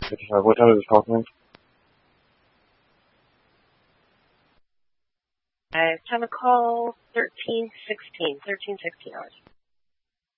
What time is this call coming? 5, time to call 1316 hours.